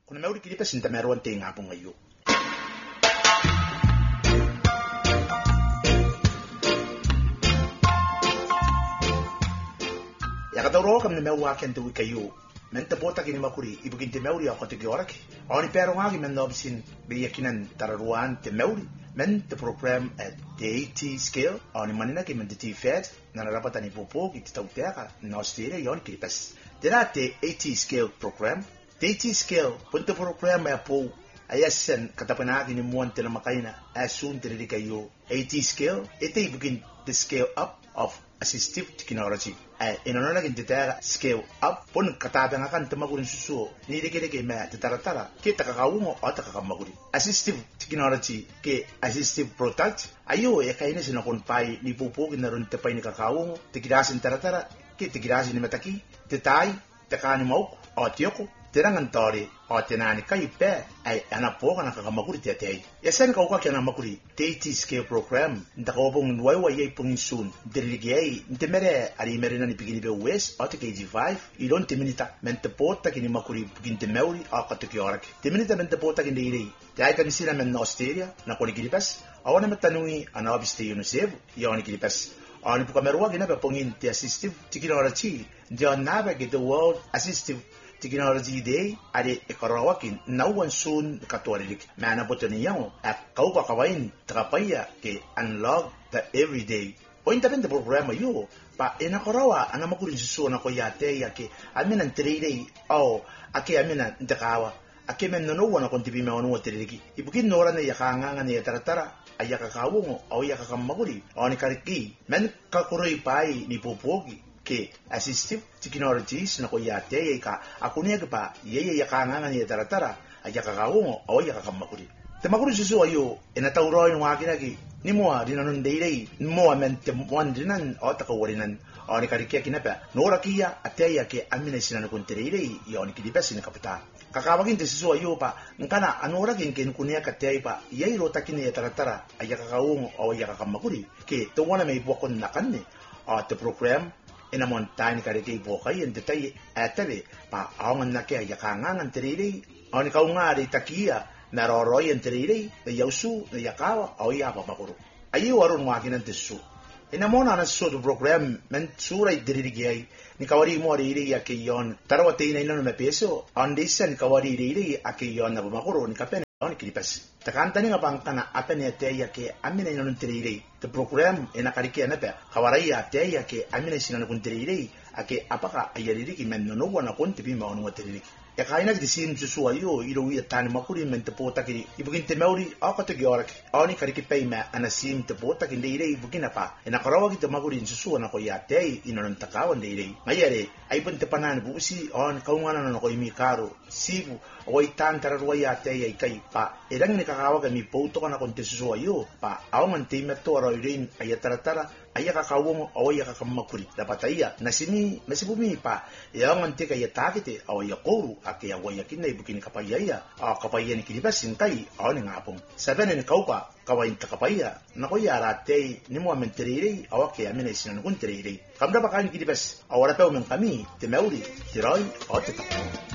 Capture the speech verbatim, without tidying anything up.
kuna meuri kilipa sinta meruan te ngapung ayo ya kata ro kam ne mewa ken te wikayo men te bota kini makuri ibugin te meuri ako te georaki oni pero ngagi men nobsin be yakinan tararuan te meuri men te program at the eighty scale oni manina ki men te ti fed na rapata ni popo ki te tauteka na Australia yon kilipas dera te eighty scale program the eighty scale punto program ya po ayasen katapana ni muan te na makaina asun te rikayo eighty scale ite ibugin the scale up of assistive technology eh inonona kin teta scale up pun katabe ngakan temagurin susu ni deke deke me tetaratara ke takakawungo o takakamaguri assistive technology ke assistive product ayo e kaine sino kon pai ni pupu kinaron te pai ni kakawungo te kirasin taratara ke te kirasin ni mataki te tai takani mau o tioko terangan tori o tenani kai pe ai ana poga na kakamaguri te te yesen ka kwa kana maguri eighty scale program ndakobong wai wai ai pungin sun deligei ntemere ari merina ni pigini be west o te K G five i don te minita mente pota kini makuri pugin te meuri a katu ki orak te minita mente pota kini iri te ai kan sila men Australia na koni kilipas awana metanui ana obiste yunusevu yoni kilipas ani puka merua gina be pungin te assistive technology ndio nabe ke the world assistive technology day ade ekarawakin nauan sun katolik mana botoni yang at kau ka kawain trapaya ke unlock the everyday o intamente programa yo pa ena karawa ana makuri susu na ko yate yake amina trade au ake amina ndakawa ake men no wana kontibi me onu teriki ibukin nora ne yakanga ne taratara ayaka kawungo au yaka kamaguri oni kariki men kakuroi pai ni popogi ke assistive technologies na ko yate ka akunia pa yeye yakanga ni taratara ayaka kawungo au yaka kamakuri te makuri susu ayo ena tauro ni wakina ki ni moa dinan deirei moa men te wan dinan o ta ko warinan oni kariki kinapa nora kia ateya ke amina sinan ko terei yoni ki dipesin kapita kakawagin te susu ayo pa ngana anora kin ken kunia katei pa yei ro takini taratara ayaka kawungo au ayaka kamakuri ke to wana me bokon nakanne a te program ina montagne kariki bokai en detai atale pa awan nake ayaka ngangan terei oni kaunga ri takia na roroi en terei de yausu de yakawa au ya pa makuru ayi warun wakinan te susu ina mona na so do program men sura idirigi ni kawari mo ri ya ke yon tarawate ina ina me peso andisen kawari ri ya ke yon na makuru ni kapen on kilipas takanta ni ngapang kana apene te ya ke amina ina non ri the program ina kariki na pe kawari ya te ya ke amina sinan kun ri ake apaka ayari ki men no wana kon tibi ma on ri ya kaina ki sin susu ayo iro wi tani makuri men te pota ki ibugin te meuri akata gyorak ani kariki pe ma anasim te pota ki leire ibugin apa ina karawa ki te makuri susu na ko ya te inon takawan leire mayare ai pun te panan busi on kaungana no ko imi karo sibu oi tan tarwa ya te ai kai pa erang ni kakawa ka mi poto kana kon te susu ayo pa awan te meto ro irin ayatara tara ayaka kawong o ayaka kamakuri dapat iya nasini masibumi pa yang ante kaya takite o yakoru ake ya wayakin na ibukin kapayaya a kapaya ni kilipasin kai o ni ngapong saben ni kauka kawain takapaya na ko yara te ni mo menterire awake amina sinan kun terire kamda pakan kilipas awara pa men kami te meuri tirai o te